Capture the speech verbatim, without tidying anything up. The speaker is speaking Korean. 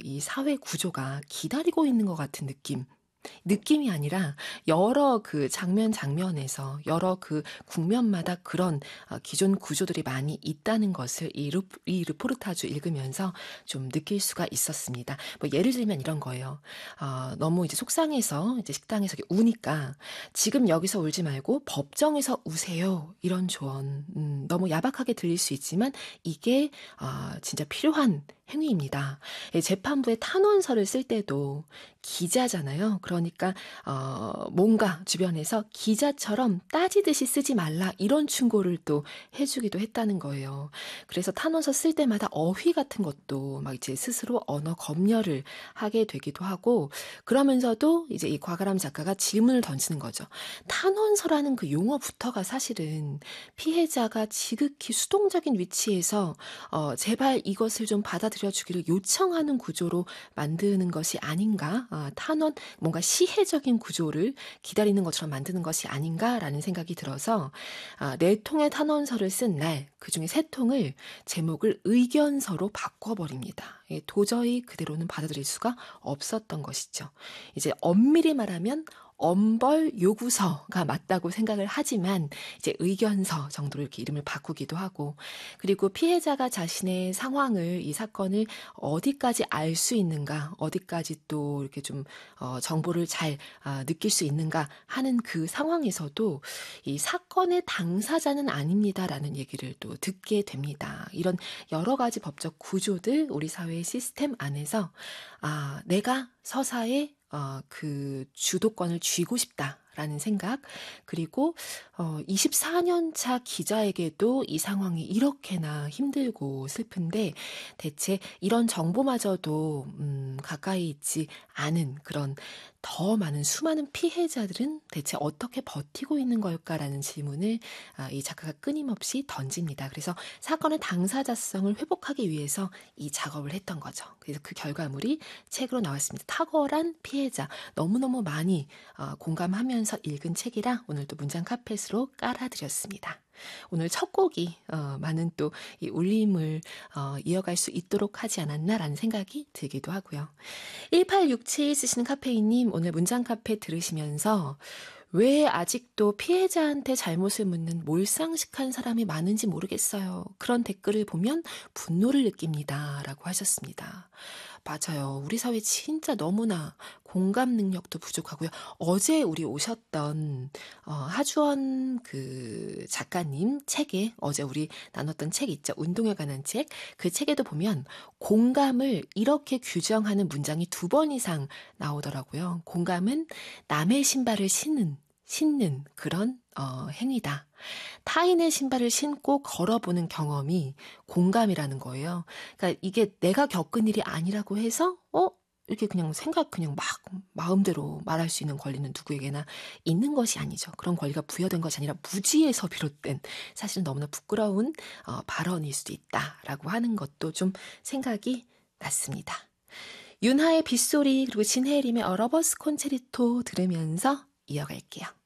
이 사회 구조가 기다리고 있는 것 같은 느낌. 느낌이 아니라 여러 그 장면 장면에서 여러 그 국면마다 그런 기존 구조들이 많이 있다는 것을 이, 루, 이 르포르타주 읽으면서 좀 느낄 수가 있었습니다. 뭐 예를 들면 이런 거예요. 어, 너무 이제 속상해서 이제 식당에서 우니까 지금 여기서 울지 말고 법정에서 우세요. 이런 조언. 음, 너무 야박하게 들릴 수 있지만 이게 어, 진짜 필요한 행위입니다. 재판부에 탄원서를 쓸 때도 기자잖아요. 그러니까 어, 뭔가 주변에서 기자처럼 따지듯이 쓰지 말라 이런 충고를 또 해주기도 했다는 거예요. 그래서 탄원서 쓸 때마다 어휘 같은 것도 막 이제 스스로 언어 검열을 하게 되기도 하고 그러면서도 이제 이 과가람 작가가 질문을 던지는 거죠. 탄원서라는 그 용어부터가 사실은 피해자가 지극히 수동적인 위치에서 어, 제발 이것을 좀 받아들여주기를 요청하는 구조로 만드는 것이 아닌가? 아, 탄원, 뭔가 시혜적인 구조를 기다리는 것처럼 만드는 것이 아닌가라는 생각이 들어서 아, 네 통의 탄원서를 쓴 날, 그중에 세 통을 제목을 의견서로 바꿔버립니다. 도저히 그대로는 받아들일 수가 없었던 것이죠. 이제 엄밀히 말하면 엄벌 요구서가 맞다고 생각을 하지만 이제 의견서 정도로 이렇게 이름을 바꾸기도 하고 그리고 피해자가 자신의 상황을 이 사건을 어디까지 알 수 있는가 어디까지 또 이렇게 좀 어, 정보를 잘 아, 느낄 수 있는가 하는 그 상황에서도 이 사건의 당사자는 아닙니다라는 얘기를 또 듣게 됩니다. 이런 여러 가지 법적 구조들 우리 사회의 시스템 안에서 아 내가 서사에 어, 그 주도권을 쥐고 싶다라는 생각 그리고 어, 이십사 년 차 기자에게도 이 상황이 이렇게나 힘들고 슬픈데 대체 이런 정보마저도 음, 가까이 있지 않은 그런 더 많은 수많은 피해자들은 대체 어떻게 버티고 있는 걸까라는 질문을 아, 이 작가가 끊임없이 던집니다. 그래서 사건의 당사자성을 회복하기 위해서 이 작업을 했던 거죠. 그래서 그 결과물이 책으로 나왔습니다. 탁월한 피해자. 너무너무 많이 어, 공감하면서 읽은 책이라 오늘 또 문장 카펫으로 깔아드렸습니다. 오늘 첫 곡이 어, 많은 또 이 울림을 어, 이어갈 수 있도록 하지 않았나라는 생각이 들기도 하고요. 일팔육칠 쓰시는 카페인님 오늘 문장 카페 들으시면서 왜 아직도 피해자한테 잘못을 묻는 몰상식한 사람이 많은지 모르겠어요. 그런 댓글을 보면 분노를 느낍니다. 라고 하셨습니다. 맞아요. 우리 사회 진짜 너무나 공감 능력도 부족하고요. 어제 우리 오셨던 어, 하주원 그 작가님 책에 어제 우리 나눴던 책 있죠. 운동에 관한 책. 그 책에도 보면 공감을 이렇게 규정하는 문장이 두 번 이상 나오더라고요. 공감은 남의 신발을 신는 신는 그런 어, 행위다. 타인의 신발을 신고 걸어보는 경험이 공감이라는 거예요. 그러니까 이게 내가 겪은 일이 아니라고 해서 어? 이렇게 그냥 생각 그냥 막 마음대로 말할 수 있는 권리는 누구에게나 있는 것이 아니죠. 그런 권리가 부여된 것이 아니라 무지에서 비롯된 사실은 너무나 부끄러운 어, 발언일 수도 있다라고 하는 것도 좀 생각이 났습니다. 윤하의 빗소리 그리고 진해림의 어러버스 콘체르토 들으면서 이어갈게요.